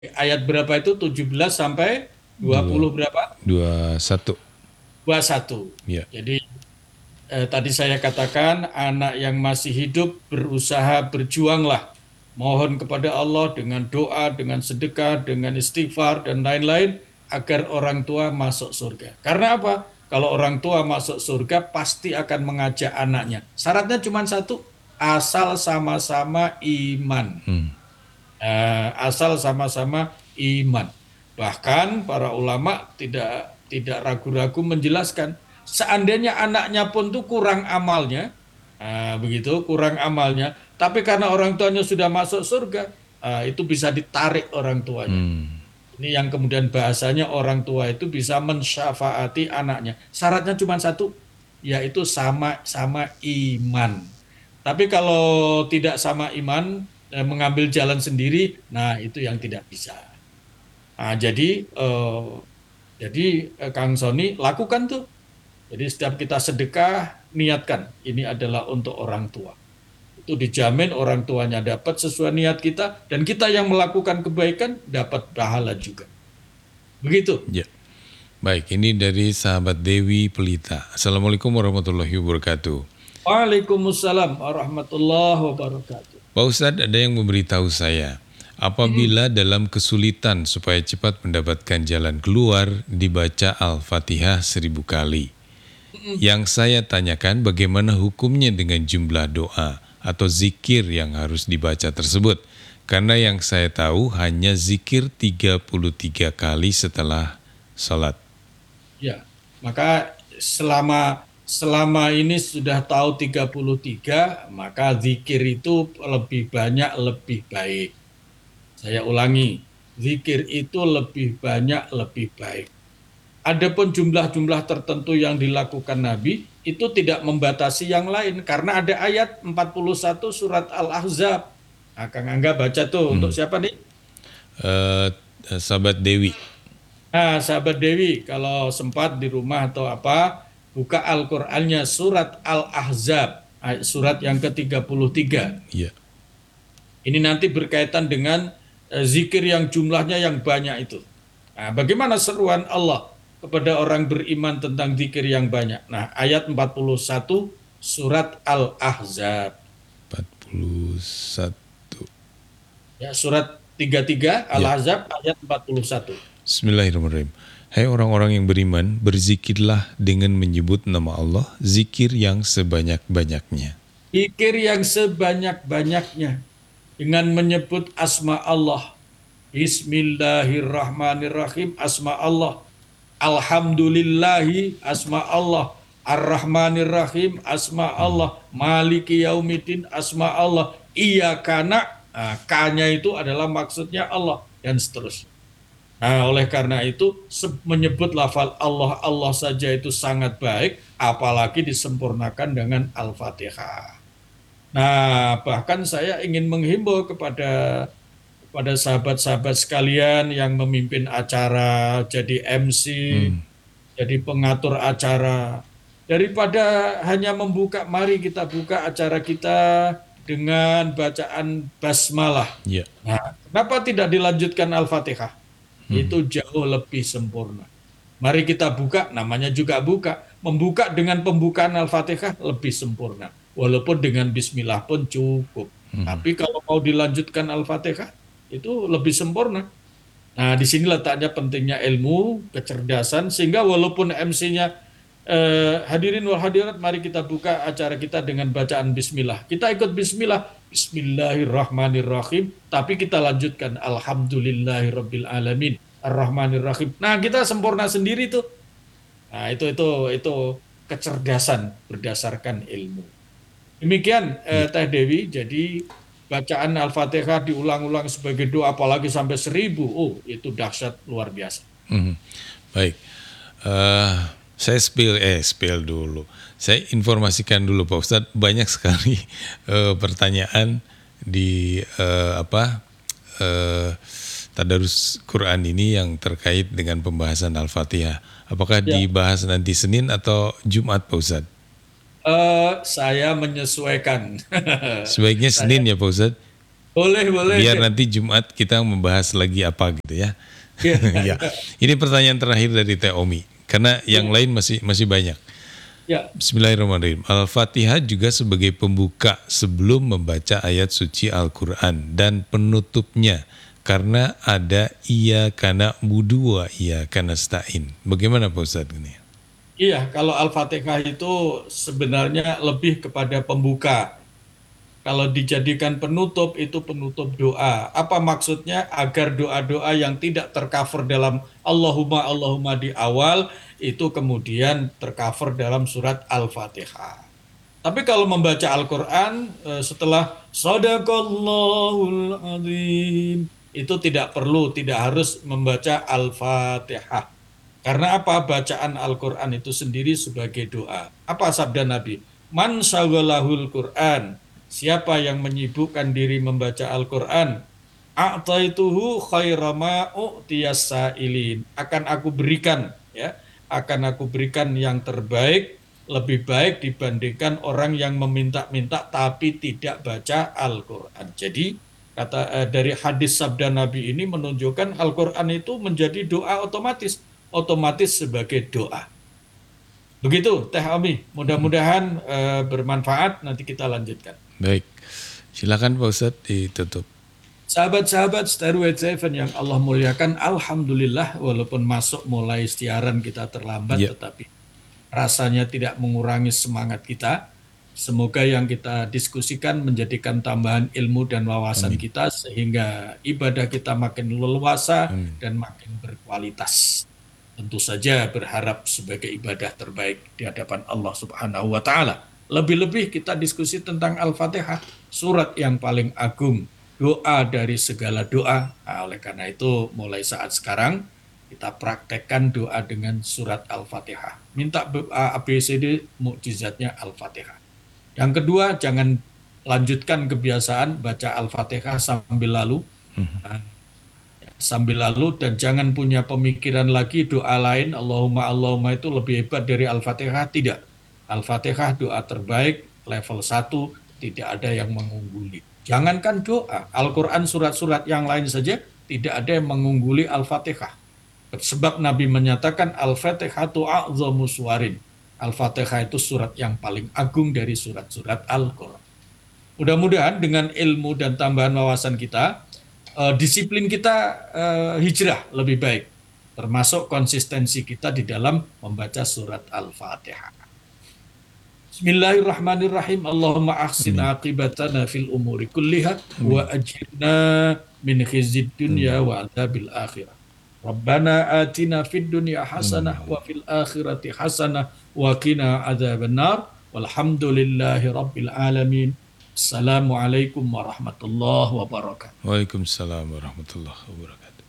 ayat berapa itu? 17 sampai Dua, 20 berapa? dua satu. 21. Ya. Jadi tadi saya katakan anak yang masih hidup berusaha berjuanglah. Mohon kepada Allah dengan doa, dengan sedekah, dengan istighfar dan lain-lain agar orang tua masuk surga. Karena apa? Kalau orang tua masuk surga pasti akan mengajak anaknya. Syaratnya cuma satu, asal sama-sama iman. Asal sama-sama iman. Bahkan para ulama tidak ragu-ragu menjelaskan, seandainya anaknya pun tuh kurang amalnya, begitu kurang amalnya, tapi karena orang tuanya sudah masuk surga, itu bisa ditarik orang tuanya. Ini yang kemudian bahasanya orang tua itu bisa mensyafaati anaknya. Syaratnya cuma satu, yaitu sama-sama iman. Tapi kalau tidak sama iman, mengambil jalan sendiri, nah itu yang tidak bisa. Nah, jadi Kang Sony lakukan tuh. Jadi setiap kita sedekah, niatkan ini adalah untuk orang tua. Itu dijamin orang tuanya dapat sesuai niat kita, dan kita yang melakukan kebaikan dapat pahala juga. Begitu. Ya. Baik, ini dari sahabat Dewi Pelita. Assalamualaikum warahmatullahi wabarakatuh. Waalaikumsalam warahmatullahi wabarakatuh. Pak Ustadz, ada yang memberitahu saya, Mm-mm. apabila dalam kesulitan supaya cepat mendapatkan jalan keluar, dibaca Al-Fatihah 1000 kali. Mm-mm. Yang saya tanyakan bagaimana hukumnya dengan jumlah doa atau zikir yang harus dibaca tersebut. Karena yang saya tahu hanya zikir 33 kali setelah sholat. Ya, maka selama ini sudah tahu 33, maka zikir itu lebih banyak, lebih baik. Saya ulangi, zikir itu lebih banyak, lebih baik. Adapun jumlah-jumlah tertentu yang dilakukan Nabi itu tidak membatasi yang lain karena ada ayat 41 surat Al-Ahzab. Nah, Kang Angga baca tuh untuk Hmm. siapa nih? Eh, Sahabat Dewi. Nah, sahabat Dewi, kalau sempat di rumah atau apa, buka Al-Qur'annya surat Al-Ahzab, surat yang ke-33. Ya. Ini nanti berkaitan dengan zikir yang jumlahnya yang banyak itu. Nah, bagaimana seruan Allah kepada orang beriman tentang zikir yang banyak? Nah, ayat 41 surat Al-Ahzab. 41. Ya, surat 33 Ya. Al-Ahzab ayat 41. Bismillahirrahmanirrahim. Hai orang-orang yang beriman, berzikirlah dengan menyebut nama Allah, zikir yang sebanyak-banyaknya. Zikir yang sebanyak-banyaknya dengan menyebut asma Allah. Bismillahirrahmanirrahim, asma Allah. Alhamdulillahi, asma Allah. Ar-Rahmanirrahim, asma Allah. Maliki Yaumiddin, asma Allah. Iyakana, K-nya itu adalah maksudnya Allah, dan seterusnya. Nah, oleh karena itu, menyebut lafal Allah, Allah saja itu sangat baik, apalagi disempurnakan dengan Al-Fatihah. Nah, bahkan saya ingin menghimbau kepada sahabat-sahabat sekalian yang memimpin acara, jadi MC, jadi pengatur acara. Daripada hanya membuka, mari kita buka acara kita dengan bacaan basmalah. Ya. Nah, kenapa tidak dilanjutkan Al-Fatihah? Itu jauh lebih sempurna. Mari kita buka, namanya juga buka. Membuka dengan pembukaan Al-Fatihah lebih sempurna. Walaupun dengan bismillah pun cukup. Tapi kalau mau dilanjutkan Al-Fatihah, itu lebih sempurna. Nah, di sini letaknya pentingnya ilmu, kecerdasan, sehingga walaupun MC-nya hadirin wal hadirat, mari kita buka acara kita dengan bacaan bismillah. Kita ikut bismillah, bismillahirrahmanirrahim, tapi kita lanjutkan alhamdulillahirabbil alamin, arrahmanirrahim. Nah, kita sempurna sendiri tuh. Nah, itu kecerdasan berdasarkan ilmu. Demikian Ya. Teh Dewi, jadi bacaan Al-Fatihah diulang-ulang sebagai doa apalagi sampai 1000. Oh, itu dahsyat luar biasa. Mhm. Baik. Eh, saya spill dulu. Saya informasikan dulu Pak Ustadz, banyak sekali pertanyaan di tadarus Quran ini yang terkait dengan pembahasan Al-Fatihah. Apakah Ya, dibahas nanti Senin atau Jumat Pak Ustadz? saya menyesuaikan. Sebaiknya Saya Senin ya Pak Ustadz? Boleh. Biar nanti Jumat kita membahas lagi apa gitu ya. Ya, Ya. Ini pertanyaan terakhir dari Teh Omi. Karena yang ya, lain masih banyak. ya. Bismillahirrahmanirrahim. Al-Fatihah juga sebagai pembuka sebelum membaca ayat suci Al-Quran dan penutupnya. Karena ada iya kana budu wa iya kana stain. Bagaimana Pak Ustadz ini? Iya, kalau Al-Fatihah itu sebenarnya lebih kepada pembuka. Kalau dijadikan penutup, itu penutup doa. Apa maksudnya? Agar doa-doa yang tidak tercover dalam Allahumma Allahumma di awal, itu kemudian tercover dalam surat Al-Fatihah. Tapi kalau membaca Al-Quran setelah Sadaqallahul Azim, itu tidak perlu, tidak harus membaca Al-Fatihah. Karena apa? Bacaan Al-Quran itu sendiri sebagai doa. Apa sabda Nabi? Man syaghalahul Quran. Siapa yang menyibukkan diri membaca Al-Quran, a'taituhu khairama u'tiyas sa'ilin. Akan aku berikan, ya, akan aku berikan yang terbaik, lebih baik dibandingkan orang yang meminta-minta tapi tidak baca Al-Quran. Jadi dari hadis sabda Nabi ini menunjukkan Al-Quran itu menjadi doa otomatis, otomatis sebagai doa. Begitu, Teh Omi. Mudah-mudahan bermanfaat. Nanti kita lanjutkan. Baik. Silakan Pak Ustadz ditutup. Sahabat-sahabat Stairway Seven yang Allah muliakan, Alhamdulillah walaupun masuk mulai siaran kita terlambat, Ya. tetapi rasanya tidak mengurangi semangat kita. Semoga yang kita diskusikan menjadikan tambahan ilmu dan wawasan kita sehingga ibadah kita makin leluasa dan makin berkualitas. Tentu saja berharap sebagai ibadah terbaik di hadapan Allah Subhanahu wa taala. Lebih-lebih kita diskusi tentang Al-Fatihah, surat yang paling agung, doa dari segala doa. Nah, oleh karena itu mulai saat sekarang kita praktekkan doa dengan surat Al-Fatihah. Minta ABCD mukjizatnya Al-Fatihah. Yang kedua, jangan lanjutkan kebiasaan baca Al-Fatihah sambil lalu. Dan jangan punya pemikiran lagi doa lain, Allahumma itu lebih hebat dari Al-Fatihah. Tidak. Al-Fatihah doa terbaik, level 1, tidak ada yang mengungguli. Jangankan doa, Al-Quran surat-surat yang lain saja tidak ada yang mengungguli Al-Fatihah. Sebab Nabi menyatakan Al-Fatihatu a'zamu suwarin. Al-Fatihah itu surat yang paling agung dari surat-surat Al-Quran. Mudah-mudahan dengan ilmu dan tambahan wawasan kita, disiplin kita hijrah lebih baik. Termasuk konsistensi kita di dalam membaca surat Al-Fatihah. Bismillahirrahmanirrahim. Allahumma ahsin aqibatana fil umuri kulliha wa ajirna min khizyid dunya wa adzabil akhirah. Rabbana atina fid dunya hasanah wa fil akhirati hasanah wa qina adzabannar. Walhamdulillahi rabbil alamin. Assalamualaikum warahmatullahi wabarakatuh. Waalaikumsalam warahmatullahi wabarakatuh.